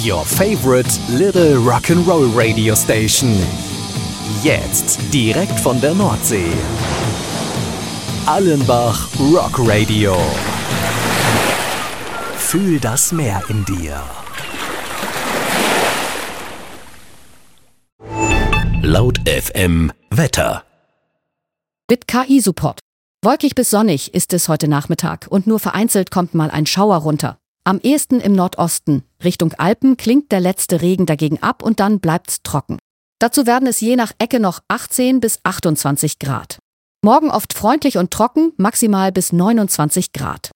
Your favorite little rock'n'roll radio station. Jetzt direkt von der Nordsee. Allenbach Rock Radio. Fühl das Meer in dir. Laut FM Wetter. Mit KI-Support. Wolkig bis sonnig ist es heute Nachmittag und nur vereinzelt kommt mal ein Schauer runter. Am ehesten im Nordosten. Richtung Alpen klingt der letzte Regen dagegen ab und dann bleibt's trocken. Dazu werden es je nach Ecke noch 18 bis 28 Grad. Morgen oft freundlich und trocken, maximal bis 29 Grad.